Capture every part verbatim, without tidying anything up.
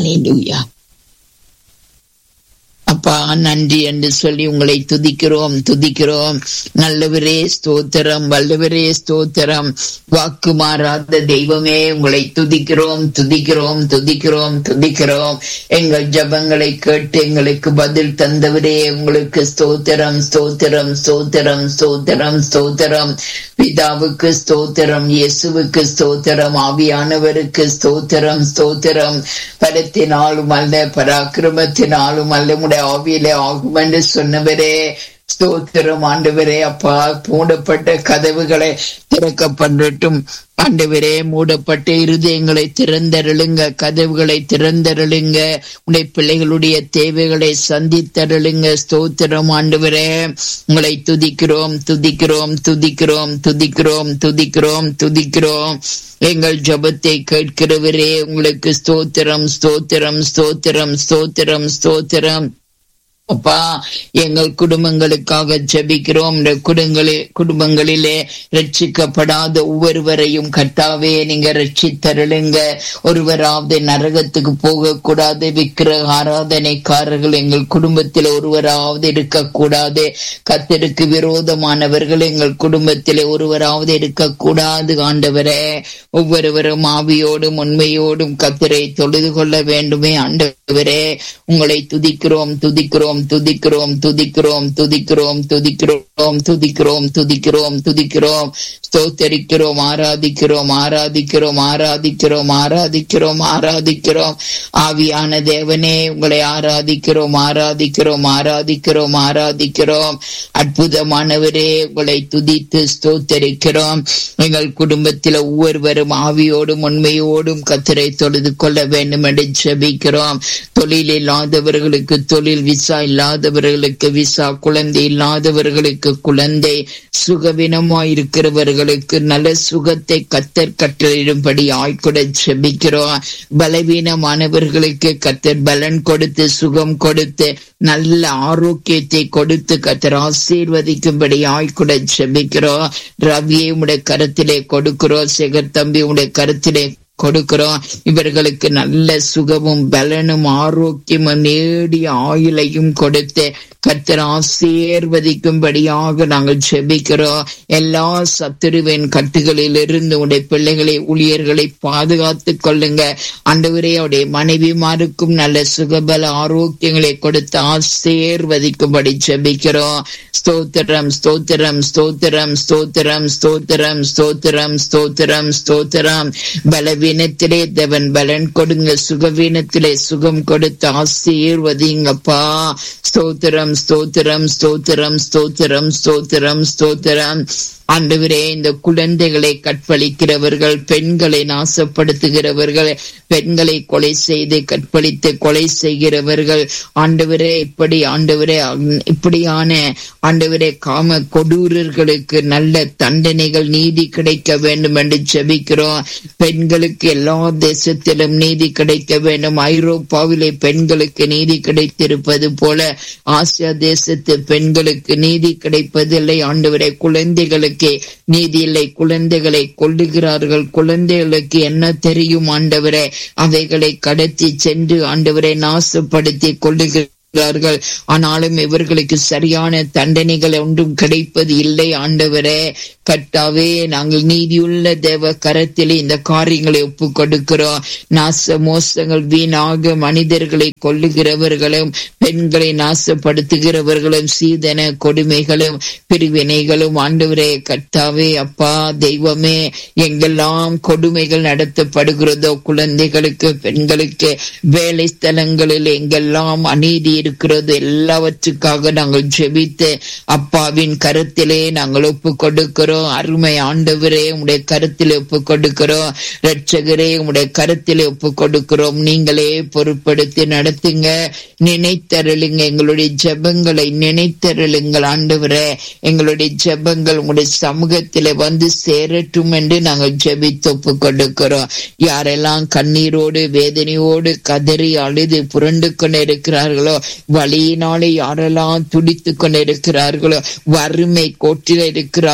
ஹல்லேலூயா. அப்பா நன்றி என்று சொல்லி உங்களை துதிக்கிறோம் துதிக்கிறோம். நல்லவரே ஸ்தோத்திரம், வல்லவரே ஸ்தோத்திரம், வாக்கு மாறாத தெய்வமே உங்களை துதிக்கிறோம் துதிக்கிறோம் துதிக்கிறோம் துதிக்கிறோம். எங்கள் ஜபங்களை கேட்டு எங்களுக்கு பதில் தந்தவரே உங்களுக்கு ஸ்தோத்திரம் ஸ்தோத்திரம் ஸ்தோத்திரம் ஸ்தோத்திரம் ஸ்தோத்திரம். பிதாவுக்கு ஸ்தோத்திரம், இயேசுவுக்கு ஸ்தோத்திரம், ஆவியானவருக்கு ஸ்தோத்திரம் ஸ்தோத்திரம். பலத்தினாலும் அல்ல பராக்கிரமத்தினாலும் அல்ல, உடைய ஆவியிலே ஆகும் என்று சொன்னவரே ஸ்தோத்திரம். ஆண்டவரே அப்பா, மூடப்பட்ட கதவுகளை திறக்கப்படட்டும் ஆண்டவரே. மூடப்பட்ட இருதயங்களை திறந்தருளுங்க, கதவுகளை திறந்தருளுங்க, உடைய பிள்ளைகளுடைய தேவைகளை சந்தித்தருளுங்க. ஸ்தோத்திரம் ஆண்டவரே, உங்களை துதிக்கிறோம் துதிக்கிறோம் துதிக்கிறோம் துதிக்கிறோம் துதிக்கிறோம் துதிக்கிறோம். எங்கள் ஜபத்தை கேட்கிறவரே உங்களுக்கு ஸ்தோத்திரம் ஸ்தோத்திரம் ஸ்தோத்திரம் ஸ்தோத்திரம் ஸ்தோத்திரம். அப்பா, எங்கள் குடும்பங்களுக்காக ஜெபிக்கிறோம். இந்த குடும்பங்களே குடும்பங்களிலே ரட்சிக்கப்படாத ஒவ்வொருவரையும் கர்த்தாவே நீங்க ரட்சித்தருளுங்க. ஒருவராவது நரகத்துக்கு போக கூடாது. விக்கிரக ஆராதனைக்காரர்கள் எங்கள் குடும்பத்தில் ஒருவராவது இருக்கக்கூடாது. கர்த்தருக்கு விரோதமானவர்கள் எங்கள் குடும்பத்திலே ஒருவராவது இருக்கக்கூடாது. ஆண்டவரே, ஒவ்வொருவரும் ஆவியோடும் உண்மையோடும் கர்த்தரை தொழுது கொள்ள வேண்டுமே. ஆண்டவரே, உங்களை துதிக்கிறோம் துதிக்கிறோம் துதிக்கிறோம் துதிக்கிறோம் துதிக்கிறோம் துதிக்கிறோம் துதிக்கிறோம் துதிக்கிறோம் துதிக்கிறோம் ஸ்தோத்தரிக்கிறோம், ஆராதிக்கிறோம் ஆராதிக்கிறோம் ஆராதிக்கிறோம் ஆராதிக்கிறோம் ஆராதிக்கிறோம். ஆவியான தேவனே, உங்களை ஆராதிக்கிறோம் ஆராதிக்கிறோம் ஆராதிக்கிறோம் ஆராதிக்கிறோம். அற்புதமானவரே, உங்களை துதித்து ஸ்தோத்தரிக்கிறோம். எங்கள் குடும்பத்தில் ஒவ்வொருவரும் ஆவியோடும் உண்மையோடும் கர்த்தரை தொழுது கொள்ள வேண்டும் என்று ஜெபிக்கிறோம். தொழில் இல்லாதவர்களுக்கு தொழில், விசா இல்லாதவர்களுக்கு விசா, குழந்தை இல்லாதவர்களுக்கு குழந்தை, சுகவீனமாய் இருக்கிறவர்களுக்கு நல்ல சுகத்தை கர்த்தர் கட்டளையிடும்படி ஆய்கூட ஜெபிக்கிறோம். பலவீனமானவர்களுக்கு கர்த்தர் பலன் கொடுத்து சுகம் கொடுத்து நல்ல ஆரோக்கியத்தை கொடுத்து கர்த்தர் ஆசீர்வதிக்கும்படி ஆய்கூட ஜெபிக்கிறோம். ரவியை உடைய கருத்திலே கொடுக்கிறோம், சேகர் தம்பி உடைய கருத்திலே கொடுக்கிறோம். இவர்களுக்கு நல்ல சுகமும் பலனும் ஆரோக்கியமும் நேடிய ஆயுளையும் கொடுத்து கர்த்தர் ஆசீர்வதிக்கும்படியாக நாங்கள் ஜெபிக்கிறோம். எல்லா சத்துருவின் கட்டுகளில் இருந்து உடைய பிள்ளைகளை ஊழியர்களை பாதுகாத்துக் கொள்ளுங்க. ஆண்டவரே, அவருடைய மனைவிமாருக்கும் நல்ல சுகபல ஆரோக்கியங்களை கொடுத்து ஆசீர்வதிக்கும்படி ஜெபிக்கிறோம். ஸ்தோத்திரம் ஸ்தோத்திரம் ஸ்தோத்திரம் ஸ்தோத்திரம் ஸ்தோத்திரம் ஸ்தோத்திரம் ஸ்தோத்திரம் ஸ்தோத்திரம். பலவீனத்திலே தேவன் பலன் கொடுங்க, சுகவீனத்திலே சுகம் கொடுத்து ஆசீர்வதிங்கப்பா. ஸ்தோத்திரம் ஸ்தோத்திரம் ஸ்தோத்திரம் ஸ்தோத்திரம் ஸ்தோத்திரம் ஸ்தோத்திரம். ஆண்டவரே, இந்த குழந்தைகளை கற்பழிக்கிறவர்கள், பெண்களை நாசப்படுத்துகிறவர்கள், பெண்களை கொலை செய்து கற்பழித்து கொலை செய்கிறவர்கள், ஆண்டவரே இப்படி ஆண்டவரே இப்படியான ஆண்டவரே காம கொடூரர்களுக்கு நல்ல தண்டனைகள் நீதி கிடைக்க வேண்டும் என்று ஜெபிக்கிறோம். பெண்களுக்கு எல்லா தேசத்திலும் நீதி கிடைக்க வேண்டும். ஐரோப்பாவிலே பெண்களுக்கு நீதி கிடைத்திருப்பது போல ஆசியா தேசத்து பெண்களுக்கு நீதி கிடைப்பதில்லை. ஆண்டவரே, குழந்தைகளுக்கு நீதி இல்லை. குழந்தைகளை கொல்லுகிறார்கள். குழந்தைகளுக்கு என்ன தெரியும் ஆண்டவரே? அவைகளை கடத்தி சென்று ஆண்டவரை நாசப்படுத்தி கொள்ளுகிறார்கள். ஆனாலும் இவர்களுக்கு சரியான தண்டனைகள் ஒன்றும் கிடைப்பது இல்லை. ஆண்டவரே கர்த்தாவே, நாங்கள் நீதியுள்ள தேவ கரத்திலே இந்த காரியங்களை ஒப்பு கொடுக்கிறோம். நாச மோசங்கள் வீணாக மனிதர்களை கொல்லுகிறவர்களும் பெண்களை நாசப்படுத்துகிறவர்களும் சீதன கொடுமைகளும் பிரிவினைகளும் ஆண்டவரே கர்த்தாவே அப்பா தெய்வமே, எங்கெல்லாம் கொடுமைகள் நடத்தப்படுகிறதோ குழந்தைகளுக்கு பெண்களுக்கு வேலை ஸ்தலங்களில் எங்கெல்லாம் அநீதி இருக்கிறது எல்லாவற்றுக்காக நாங்கள் ஜெபித்து அப்பாவின் கருத்திலே நாங்கள் ஒப்பு கொடுக்கிறோம். அருமை ஆண்டவரே, உடைய கருத்திலே ஒப்பு கொடுக்கிறோம். இரட்சகரே, உடைய கருத்திலே ஒப்பு கொடுக்கிறோம். நீங்களே பொறுப்படுத்தி நடத்துங்க, நினைத்தருளுங்க. எங்களுடைய ஜெபங்களை நினைத்தருளுங்கள் ஆண்டவரே. எங்களுடைய ஜெபங்கள் உங்களுடைய சமூகத்திலே வந்து சேரட்டும் என்று நாங்கள் ஜெபித்து ஒப்பு கொடுக்கிறோம். யாரெல்லாம் கண்ணீரோடு வேதனையோடு கதறி அழுது புரண்டு கொண்டு இருக்கிறார்களோ, வழியினாலே யாரெல்லாம் துடித்து கொண்டு இருக்கிறார்களோ, வறுமை கோட்டில் இருக்கிறார்களோ,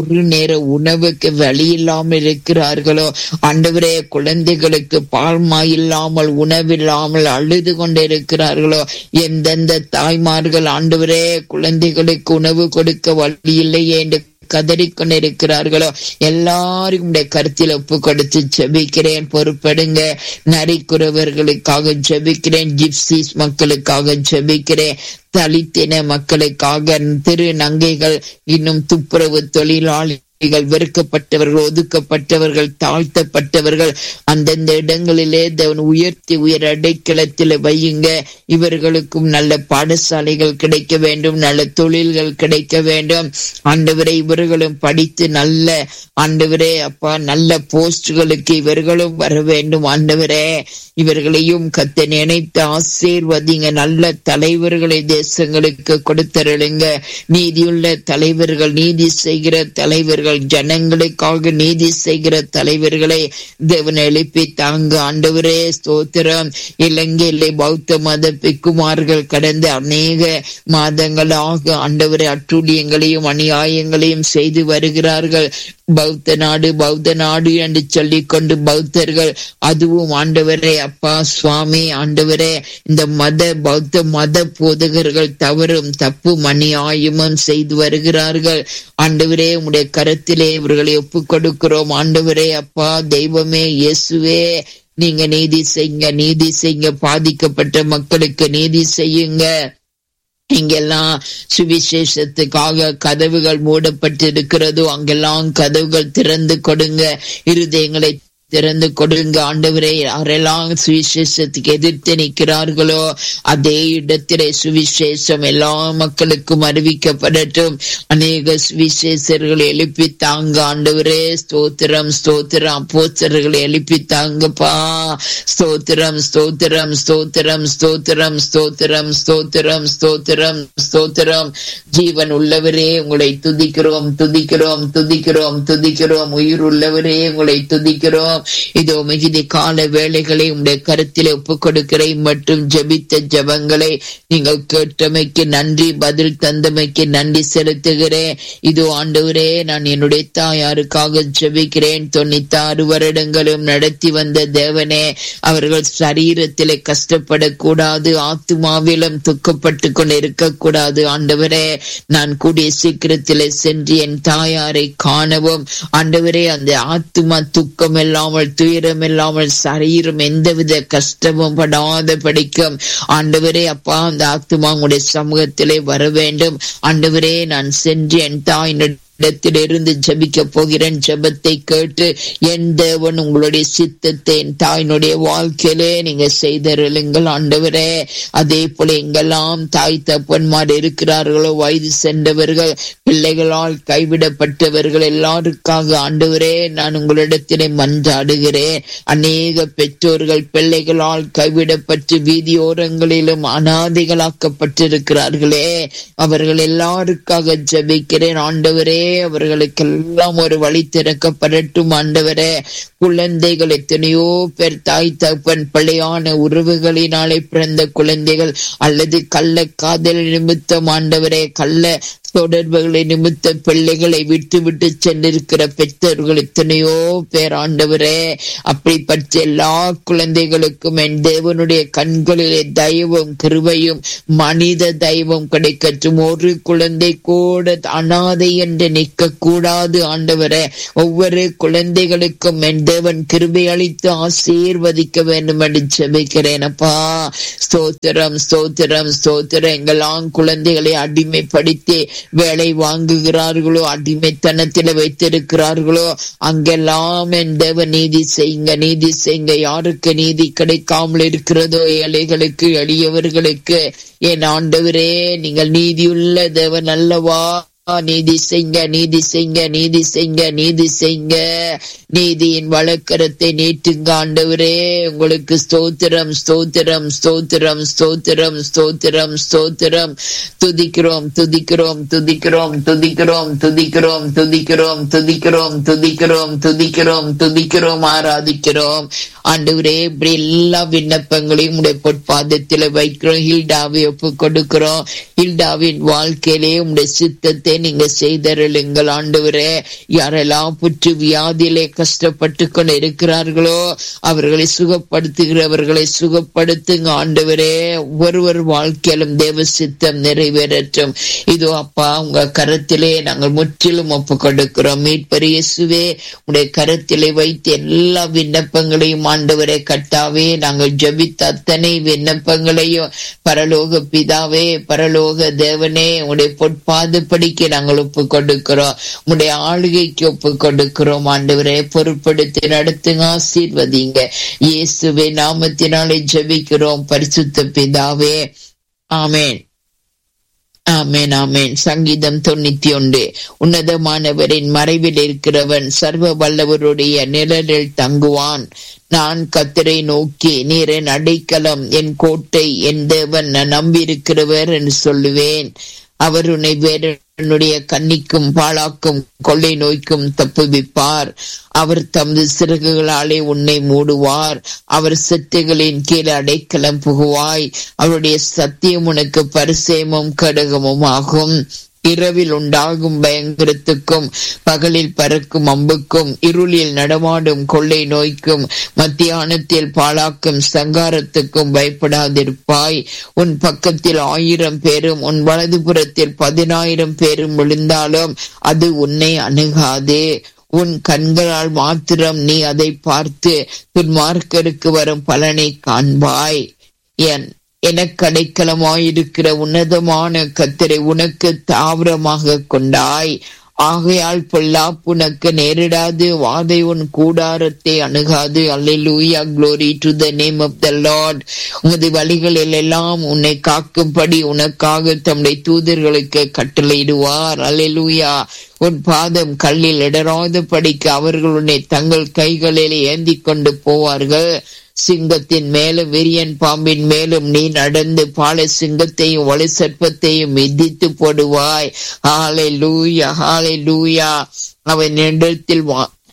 ஒரு நேர உணவுக்கு வழி இல்லாமல் இருக்கிறார்களோ ஆண்டவரே, குழந்தைகளுக்கு பால்மா இல்லாமல் உணவில்லாமல் அழுது கொண்டிருக்கிறார்களோ, எந்தெந்த தாய்மார்கள் ஆண்டவரே குழந்தைகளுக்கு உணவு கொடுக்க வழி இல்லையே என்று கதறிக்கொண்டிருக்கிறார்களோ எல்லாரும் கருத்தில் ஒப்பு கொடுத்து ஜெபிக்கிறேன். பொறுப்படுங்க. நரிக்குறவர்களுக்காக ஜெபிக்கிறேன். ஜிப்சிஸ் மக்களுக்காக ஜெபிக்கிறேன். தலித்தின மக்களுக்காக, திரு நங்கைகள், இன்னும் துப்புரவு தொழிலாளி வெறுக்கப்பட்டவர்கள், ஒதுக்கப்பட்டவர்கள், தாழ்த்தப்பட்டவர்கள் அந்தந்த இடங்களிலே தேவன் உயர்த்தி உயர் அடைக்கலத்தில் வையுங்க. இவர்களுக்கும் நல்ல பாடசாலைகள் கிடைக்க வேண்டும், நல்ல தொழில்கள் கிடைக்க வேண்டும் ஆண்டவரே. இவர்களும் படித்து நல்ல ஆண்டவரே அப்பா நல்ல போஸ்டுகளுக்கு இவர்களும் வர வேண்டும் ஆண்டவரே. இவர்களையும் கத்த நினைத்து ஆசீர்வதிங்க. நல்ல தலைவர்களை தேசங்களுக்கு கொடுத்தருளுங்க. நீதியுள்ள தலைவர்கள், நீதி செய்கிற தலைவர்கள், ஜனங்களுக்காக நீதி செய்கிற தலைவர்களை தேவன் எழுப்பி தாங்க ஆண்டவரே. ஸ்தோத்திரம். இலங்கையிலே பௌத்த மத பிக்குமார்கள் கடந்த அநேக மாதங்களாக ஆண்டவரே அட்டூழியங்களையும் அநியாயங்களையும் செய்து வருகிறார்கள். பௌத்த நாடு பௌத்த நாடு என்று சொல்லிக் கொண்டு பௌத்தர்கள், அதுவும் ஆண்டவரே அப்பா சுவாமி ஆண்டவரே, இந்த மத பௌத்த மத போதகர்கள் தவறும் தப்பும் அநியாயமும் செய்து வருகிறார்கள் ஆண்டவரே. உம்முடைய கரத்திலே இவர்களை ஒப்புக் கொடுக்கிறோம் ஆண்டவரே அப்பா தெய்வமே இயேசுவே. நீங்க நீதி செய்யுங்க, நீதி செய்யுங்க. பாதிக்கப்பட்ட மக்களுக்கு நீதி செய்யுங்க. இங்கெல்லாம் சுவிசேஷத்துக்காக கதவுகள் மூடப்பட்டிருக்கிறதோ அங்கெல்லாம் கதவுகள் திறந்து கொடுங்க. இருதயங்களை திறந்து கொடுங்க ஆண்டவரே. யாரெல்லாம் சுவிசேஷத்துக்கு எதிர்த்து நிற்கிறார்களோ அதே இடத்திலே சுவிசேஷம் எல்லா மக்களுக்கும் அறிவிக்கப்படட்டும். அநேக சுவிசேஷர்களை எழுப்பி தாங்க ஆண்டவரே. ஸ்தோத்திரம் ஸ்தோத்திரம். அப்போஸ்தலர்களை எழுப்பி தாங்கப்பா. ஸ்தோத்திரம் ஸ்தோத்திரம் ஸ்தோத்திரம் ஸ்தோத்திரம் ஸ்தோத்திரம் ஸ்தோத்திரம் ஸ்தோத்திரம் ஸ்தோத்திரம். ஜீவன் உள்ளவரே உங்களை துதிக்கிறோம் துதிக்கிறோம் துதிக்கிறோம் துதிக்கிறோம். உயிர் உள்ளவரே உங்களை துதிக்கிறோம். இதோ மிகுதி கால வேளைகளை உடைய கருத்திலே ஒப்புக் கொடுக்கிறேன். மற்றும் ஜெபித்த ஜெபங்களை நீங்கள் கேட்டமைக்கு நன்றி, பதில் தந்தமைக்கு நன்றி செலுத்துகிறேன். இதோ ஆண்டவரே, நான் என்னுடைய தாயாருக்காக ஜெபிக்கிறேன். தொண்ணூத்தி ஆறு வருடங்களும் நடத்தி வந்த தேவனே, அவர்கள் சரீரத்திலே கஷ்டப்படக்கூடாது, ஆத்துமாவிலும் துக்கப்பட்டு கொண்டு இருக்கக்கூடாது ஆண்டவரே. நான் கூடிய சீக்கிரத்திலே சென்று என் தாயாரை காணவும் ஆண்டவரே, அந்த ஆத்துமா துக்கம் எல்லாம் துயரம் இல்லாமல் சரீரம் எந்தவித கஷ்டமும் படாத படிக்கும் ஆண்டவரே அப்பா. அந்த ஆத்துமா உங்களுடைய சமூகத்திலே வர வேண்டும் ஆண்டவரே. நான் சென்று என் தாயினுடைய இடத்திலிருந்து ஜபிக்க போகிறேன். ஜபத்தை கேட்டு என் தேவன் உங்களுடைய சித்தத்தை என் தாயினுடைய வாழ்க்கையிலே நீங்க செய்தருளுங்கள் ஆண்டவரே. அதே போல எங்கெல்லாம் தாய் தப்பன்மார் இருக்கிறார்களோ, வயது சென்றவர்கள், பிள்ளைகளால் கைவிடப்பட்டவர்கள் எல்லாருக்காக ஆண்டவரே நான் உங்களிடத்திலே மன்றாடுகிறேன். அநேக பெற்றோர்கள் பிள்ளைகளால் கைவிடப்பட்டு வீதியோரங்களிலும் அனாதைகளாக்கப்பட்டிருக்கிறார்களே, அவர்கள் எல்லாருக்காக ஜபிக்கிறேன் ஆண்டவரே. அவர்களுக்கெல்லாம் ஒரு வழி திறக்கப்படட்டும் ஆண்டவரே. குழந்தைகள் எத்தனையோ பேர் தாய் தகப்பன் பிழையான உறவுகளினாலே பிறந்த குழந்தைகள் அல்லது கள்ள காதல் நிமித்தம் ஆண்டவரே, கள்ள தொடர்புகளை நிமித்த பிள்ளைகளை விட்டு விட்டு சென்றிருக்கிற பெற்றோர்கள் எத்தனையோ பேர் ஆண்டவரே. அப்படிப்பட்ட எல்லா குழந்தைகளுக்கும் என் தேவனுடைய கண்களிலே தயவும் கிருபையும் மனித தெய்வம் கிடைக்கட்டும். ஒரு குழந்தை கூட அனாதை என்று நிற்க கூடாது ஆண்டவரே. ஒவ்வொரு குழந்தைகளுக்கும் என் தேவன் கிருபை அளித்து ஆசீர்வதிக்க வேண்டும் என்று ஜெபிக்கிறேன் அப்பா. ஸ்தோத்திரம் ஸ்தோத்திரம் ஸ்தோத்திரம். எங்கெல்லாம் குழந்தைகளை அடிமைப்படுத்தி வேலை வாங்குகிறார்களோ, அடிமைத்தனத்தில் வைத்திருக்கிறார்களோ, அங்கெல்லாம் என் தேவ நீதி செய்யுங்க, நீதி செய்யுங்க. யாருக்கு நீதி கிடைக்காமல் இருக்கிறதோ, ஏழைகளுக்கு, எளியவர்களுக்கு என் ஆண்டவரே நீங்கள் நீதியுள்ள தேவன் அல்லவா. நீதி செய்ங்க, நீதி செய்ங்க, நீதி செய்ங்க, நீதி செய்ங்க. நீதியின் வழக்கரத்தை நீட்டுங்க ஆண்டவரே. உங்களுக்கு ஸ்தோத்திரம் ஸ்தோத்திரம் ஸ்தோத்திரம் ஸ்தோத்திரம் ஸ்தோத்திரம் ஸ்தோத்திரம். துதிக்கிறோம் துதிக்கிறோம் துதிக்கிறோம் துதிக்கிறோம் துதிக்கிறோம் துதிக்கிறோம் துதிக்கிறோம் துதிக்கிறோம் துதிக்கிறோம் துதிக்கிறோம் ஆராதிக்கிறோம் ஆண்டவரே. இப்படி எல்லா விண்ணப்பங்களையும் உடைய பொற்பாதத்தில் வைக்கிறோம். ஹில்டாவை ஒப்பு கொடுக்கிறோம். ஹில்டாவின் வாழ்க்கையிலே உடைய சித்தத்தை நீங்க செய்தருளுங்கள் ஆண்டவரே. யாரெல்லாம் புற்று வியாதியிலே கஷ்டப்பட்டு கொண்டு இருக்கிறார்களோ அவர்களை சுகப்படுத்துகிறவர்களை சுகப்படுத்துங்க ஆண்டவரே. ஒருவர் வாழ்க்கையிலும் தேவ சித்தம் நிறைவேறட்டும். இதோ அப்பா, உங்க கரத்திலே நாங்கள் முற்றிலும் ஒப்பு கொடுக்கிறோம். மீட்பர் இயேசுவே, உடைய கரத்திலே வைத்து எல்லா விண்ணப்பங்களையும் ஆண்டவரே கர்த்தாவே, நாங்கள் ஜெபித்த அத்தனை விண்ணப்பங்களையும் பரலோக பிதாவே, பரலோக தேவனே, உடைய பொற்பாதப்படிக்கு நாங்கள் ஒப்பு கொடுக்கிறோம். உடைய ஆளுகைக்கு ஒப்பு கொடுக்கிறோம் ஆண்டவரே. பொறுப்படுத்தி நடத்துங்க, ஆசீர்வதிங்க. இயேசுவே நாமத்தினாலே ஜெபிக்கிறோம் பரிசுத்த பிதாவே, ஆமென், ஆமென், ஆமென். சங்கீதம் தொண்ணூத்தி ஒன்று. உன்னதமானவரின் மறைவில் இருக்கிறவன் சர்வ வல்லவருடைய நிழலில் தங்குவான். நான் கர்த்தரை நோக்கி, நீர் என் அடைக்கலம், என் கோட்டை, என் தேவன், நான் நம்பியிருக்கிறவர் என்று சொல்லுவேன். அவர் உன்னை வேறனுடைய கண்ணிக்கும் பாழாக்கும் கொள்ளை நோய்க்கும் தப்புவிப்பார். அவர் தமது சிறகுகளாலே உன்னை மூடுவார். அவர் செட்டைகளின் கீழ் அடைக்கலம் புகுவாய். அவருடைய சத்தியம் உனக்கு பரிசேமும் கடகமும் ஆகும். இரவில் உண்டாகும் பயங்கரத்துக்கும் பகலில் பறக்கும் அம்புக்கும் இருளில் நடமாடும் கொள்ளை நோய்க்கும் மத்தியானத்தில் பாழாக்கும் சங்காரத்துக்கும் பயப்படாதிருப்பாய். உன் பக்கத்தில் ஆயிரம் பேரும் உன் வலதுபுறத்தில் பதினாயிரம் பேரும் விழுந்தாலும் அது உன்னை அணுகாதே. உன் கண்களால் மாத்திரம் நீ அதை பார்த்து துன்மார்க்கருக்கு வரும் பலனை காண்பாய். என் எனக்கு அடைக்கலமாயிருக்கிற உன்னதமான கர்த்தரை உனக்கு தாவரமாக கொண்டாய். ஆகையால் பொல்லாப்பு உனக்கு நேரிடாது, வாதை உன் கூடாரத்தை அணுகாது. அல்லேலூயா, glory to the name of the Lord. உமது வழிகளில் எல்லாம் உன்னை காக்கும்படி உனக்காக தம்முடைய தூதர்களுக்கு கட்டளையிடுவார். அல்லேலூயா. உன் பாதம் கல்லில் இடராத படிக்க அவர்கள் உன்னை தங்கள் கைகளில் ஏந்தி கொண்டு போவார்கள். சிங்கத்தின் மேலும் விரியன் பாம்பின் மேலும் நீ நடந்து பாலை சிங்கத்தையும் வலு சர்ப்பத்தையும் மிதித்து போடுவாய். ஹல்லேலூயா, ஹல்லேலூயா. அவன் இடத்தில்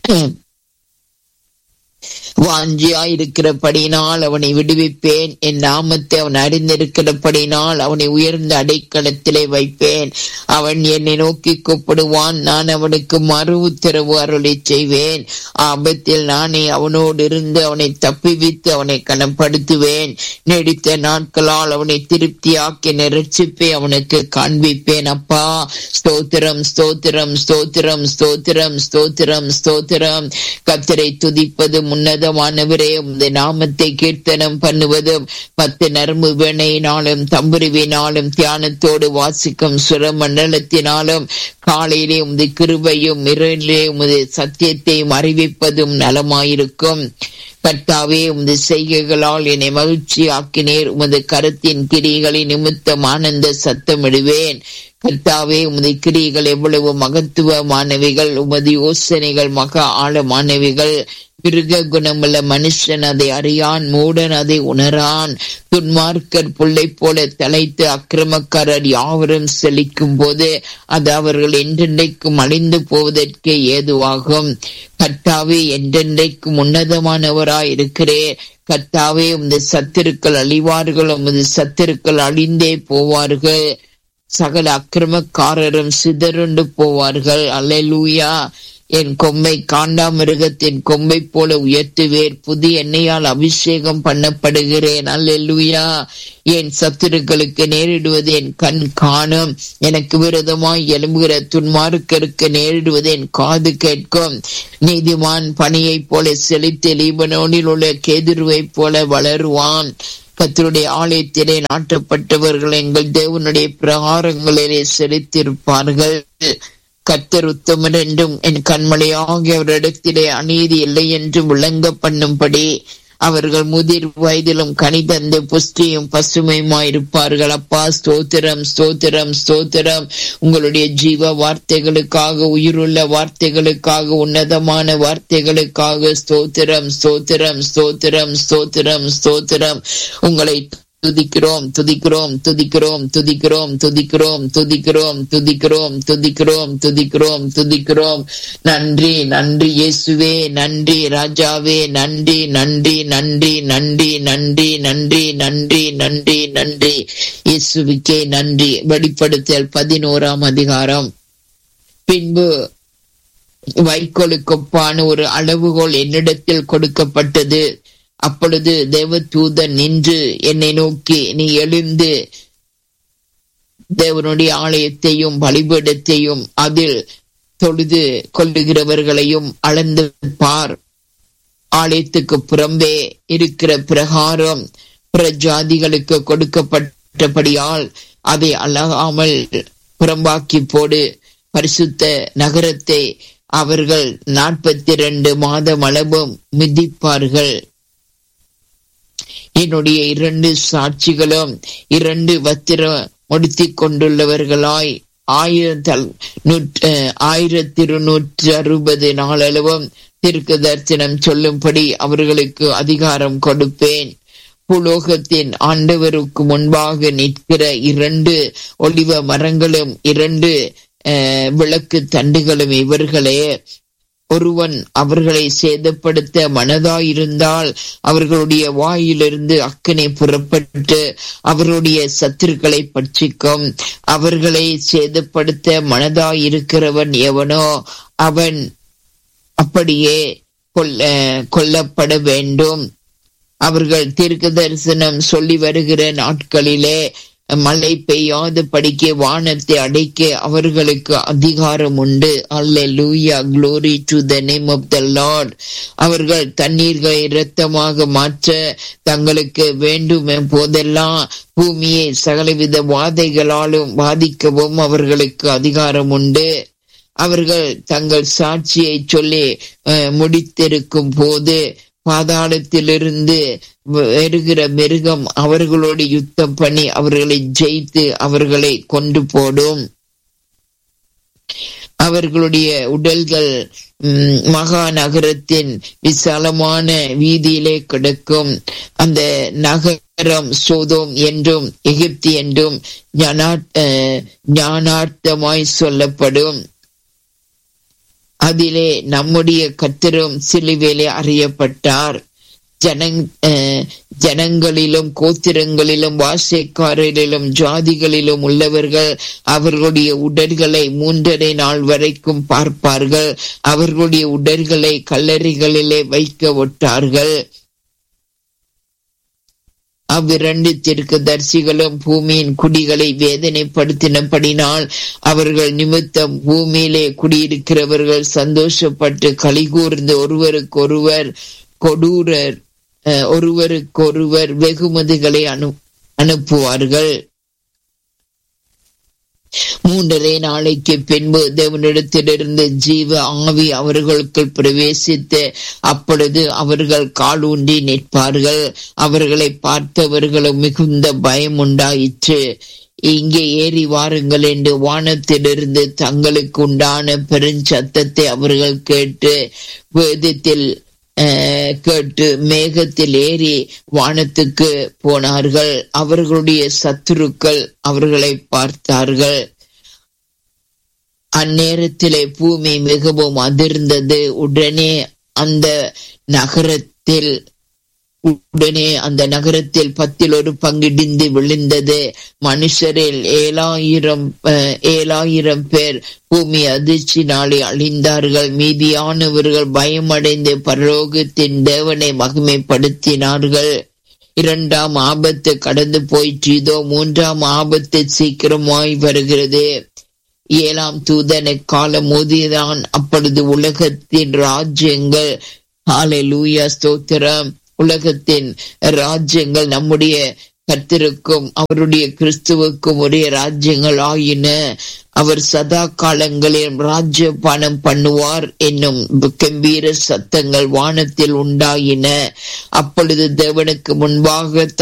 வாஞ்சியாய் இருக்கிறபடினால் அவனை விடுவிப்பேன். என் நாமத்தை அவன் அறிந்திருக்கிறபடினால் அவனை உயர்ந்த அடைக்கலத்திலே வைப்பேன். அவன் என்னை நோக்கி கூப்பிடுவான், நான் அவனுக்கு மறு உத்தரவு அருளை செய்வேன். ஆபத்தில் நானே அவனோடு இருந்து அவனை தப்பிவித்து அவனை கனப்படுத்துவேன். நீடித்த நாட்களால் அவனை திருப்தியாக்கி ரட்சிப்பை அவனுக்கு காண்பிப்பேன். அப்பா, ஸ்தோத்திரம், ஸ்தோத்திரம், ஸ்தோத்திரம், ஸ்தோத்திரம், ஸ்தோத்திரம், ஸ்தோத்திரம். கர்த்தரை துதிப்பது உன்னதமானவரே, உமது நாமத்தை கீர்த்தனம் பண்ணுவதும் பத்து நரம்பு வேணையினாலும் தம்புருவினாலும் தியானத்தோடு வாசிக்கும் சுர மண்டலத்தினாலும் காலையிலே உமது கிருபையும் இரவிலே உமது சத்தியத்தையும் அறிவிப்பதும் நலமாயிருக்கும். கர்த்தாவே, உமது செய்கைகளால் என்னை மகிழ்ச்சி ஆக்கினீர். உமது கரத்தின் கிரிகளின் நிமித்தம் ஆனந்த சத்தமிடுவேன். கர்த்தாவே, உமது கிரிகள் எவ்வளவு மகத்துவமானவைகள், உமது யோசனைகள் மகா ஆழமானவைகள். மிருக குணமுள்ள மனுஷன் அதை அறியான், மூடன் அதை உணரான். துன்மார்க்கர் புல்லை போல தலைத்து அக்கிரமக்காரர் யாவரும் செழிக்கும் போது அது அவர்கள் என்றென்றைக்கும் அழிந்து போவதற்கு ஏதுவாகும். கர்த்தாவே, என்றென்றைக்கும் உன்னதமானவராய் இருக்கிறேன். கர்த்தாவே, உமது சத்துருக்கள் அழிவார்கள், உமது சத்துருக்கள் அழிந்தே போவார்கள். சகல அக்கிரமக்காரரும் சிதறுண்டு போவார்கள். அல்லேலூயா. என் கொம்பை காண்டாமிருகத்தின் கொம்பை போல உயர்த்துவேர். புதிய எண்ணெயால் அபிஷேகம் பண்ணப்படுகிறேன். அல்லேலூயா. என் சத்துருக்களுக்கு நேரிடுவது என் கண் காணும். எனக்கு விரோதமாய் எழும்புகிற துன்மார்க்கருக்கு நேரிடுவது என் காது கேட்கும். நீதிமான் பனியை போல செழித்து லீபனோனில் உள்ள கேதுருவை போல வளருவான். கர்த்தருடைய ஆலயத்திலே நாட்டப்பட்டவர்கள் எங்கள் தேவனுடைய பிரகாரங்களிலே செழித்திருப்பார்கள். கர்த்தர் உத்தமர் என்றும் என் கண்மலையாகிய அவரிடத்திலே அநீதி இல்லை என்றும் விளங்க பண்ணும்படி அவர்கள் முதிர் வயதிலும் கனிதந்த புஷ்டியும் பசுமையுமாயிருப்பார்கள். அப்பா, ஸ்தோத்திரம், ஸ்தோத்திரம், ஸ்தோத்திரம். உங்களுடைய ஜீவ வார்த்தைகளுக்காக, உயிருள்ள வார்த்தைகளுக்காக, உன்னதமான வார்த்தைகளுக்காக ஸ்தோத்திரம், ஸ்தோத்திரம், ஸ்தோத்திரம், ஸ்தோத்திரம், ஸ்தோத்திரம். உங்களை துதிக்கிறோம், துதிக்கிறோம், துதிக்கிறோம், துதிக்கிறோம், துதிக்கிறோம், துதிக்கிறோம், துதிக்கிறோம், துதிக்கிறோம், துதிக்கிறோம், துதிக்கிறோம். நன்றி, நன்றி இயேசுவே, நன்றி ராஜாவே, நன்றி, நன்றி, நன்றி, நன்றி, நன்றி, நன்றி, நன்றி, நன்றி, நன்றி இயேசுவுக்கே நன்றி. வெளிப்படுத்தல் பதினோராம் அதிகாரம் பின்பு வைக்கோலுக்கொப்பான ஒரு அளவுகோல் என்னிடத்தில் கொடுக்கப்பட்டது. அப்பொழுது தேவதூதன் நின்று என்னை நோக்கி, நீ எழுந்து தேவனுடைய ஆலயத்தையும் பலிபீடத்தையும் அதில் தொழுது கொள்ளுகிறவர்களையும் அளந்து பார். ஆலயத்துக்கு புறம்பே இருக்கிற பிரகாரம் பிற ஜாதிகளுக்கு கொடுக்கப்பட்டபடியால் அதை அழகாமல் புறம்பாக்கி போடு. பரிசுத்த நகரத்தை அவர்கள் நாற்பத்தி இரண்டு மாதம் அளவும் மிதிப்பார்கள். என்னுடைய இரண்டு சாட்சிகளும் இரண்டு வத்திரம் முடித்துக் கொண்டுள்ளவர்களாய் ஆயிரத்தி ஆயிரத்தி இருநூற்றி அறுபது நாளளவும் தீர்க்க தரிசனம் சொல்லும்படி அவர்களுக்கு அதிகாரம் கொடுப்பேன். பூலோகத்தின் ஆண்டவருக்கு முன்பாக நிற்கிற இரண்டு ஒலிவ மரங்களும் இரண்டு விளக்கு தண்டுகளும் இவர்களே. ஒருவன் அவர்களை சேதப்படுத்த மனதாயிருந்தால் அவர்களுடைய வாயிலிருந்து அக்கினி புறப்பட்டு அவர்களுடைய சத்துருக்களை பட்சிக்கும். அவர்களை சேதப்படுத்த மனதாயிருக்கிறவன் எவனோ அவன் அப்படியே கொல்ல கொல்லப்பட வேண்டும். அவர்கள் தீர்க்க தரிசனம் சொல்லி வருகிற நாட்களிலே மழை பெய்யாத படிக்க வானத்தை அடைக்க அவர்களுக்கு அதிகாரம் உண்டு. அல்லேலூயா, glory to the name of the Lord. அவர்கள் தண்ணீர்களை இரத்தமாக மாற்ற தங்களுக்கு வேண்டும் போதெல்லாம் பூமியை சகலவித வாதைகளாலும் பாதிக்கவும் அவர்களுக்கு அதிகாரம் உண்டு. அவர்கள் தங்கள் சாட்சியை சொல்லி முடித்திருக்கும் போது பாதாளத்திலிருந்து வருகிற மிருகம் அவர்களோடு யுத்தம் பண்ணி அவர்களை ஜெயித்து அவர்களை கொண்டு போடும். அவர்களுடைய உடல்கள் மகா நகரத்தின் விசாலமான வீதியிலே கிடக்கும். அந்த நகரம் சோதோம் என்றும் எகிப்து என்றும் ஞானார்த்தமாய் சொல்லப்படும். அதிலே நம்முடைய கர்த்தரும் சிலுவையிலே அறியப்பட்டார். ஜனங் ஜனங்களிலும் கோத்திரங்களிலும் வாசைக்காரரிலும் ஜாதிகளிலும் உள்ளவர்கள் அவர்களுடைய உடல்களை மூன்றரை நாள் வரைக்கும் பார்ப்பார்கள். அவர்களுடைய உடல்களை கல்லறைகளிலே வைக்க ஒட்டார்கள். அவ்விரண்டு தீர்க்கதரிசிகளும் பூமியின் குடிகளை வேதனைப்படுத்தினபடினால் அவர்கள் நிமித்தம் பூமியிலே குடியிருக்கிறவர்கள் சந்தோஷப்பட்டு களிகூர்ந்து ஒருவருக்கு ஒருவர் கொடூரர் ஒருவருக்கொருவர் வெகுமதிகளை அனு அனுப்புவார்கள். மூன்றரை நாளைக்கு பின்பு தேவனிடத்திலிருந்து ஜீவ ஆவி அவர்களுக்குள் பிரவேசித்து அப்பொழுது அவர்கள் காலூன்றி நிற்பார்கள். அவர்களை பார்த்தவர்களும் மிகுந்த பயம் உண்டாயிற்று. இங்கே ஏறி வாருங்கள் என்று வானத்திலிருந்து தங்களுக்கு உண்டான பெருஞ்சத்தத்தை அவர்கள் கேட்டு வேதத்தில் கேட்டு மேகத்தில் ஏறி வானத்துக்கு போனார்கள். அவர்களுடைய சத்துருக்கள் அவர்களை பார்த்தார்கள். அந்நேரத்திலே பூமி மிகவும் அதிர்ந்தது. உடனே அந்த நகரத்தில் உடனே அந்த நகரத்தில் பத்தில் ஒரு பங்கிடிந்து விழுந்தது. மனுஷரில் ஏழாயிரம் ஏழாயிரம் பேர் பூமி அதிர்ச்சினாலே அழிந்தார்கள். மீதியானவர்கள் பயமடைந்து பரலோகத்தின் தேவனை மகிமைப்படுத்தினார்கள். இரண்டாம் ஆபத்து கடந்து போயிற்று, இதோ மூன்றாம் ஆபத்து சீக்கிரமாய் வருகிறது. ஏழாம் தூதனை காலம் மோதிதான். அப்பொழுது உலகத்தின் ராஜ்யங்கள், ஹல்லேலூயா ஸ்தோத்திரம், உலகத்தின் ராஜ்யங்கள் நம்முடைய கர்த்தருக்கும் அவருடைய கிறிஸ்துவுக்கும் ஒரே ராஜ்யங்கள் ஆயின. அவர் சதா காலங்களில் ராஜ்ய பானம் பண்ணுவார் என்னும் கம்பீர சத்தங்கள் வானத்தில் உண்டாயின. அப்பொழுது தேவனுக்கு முன்பாக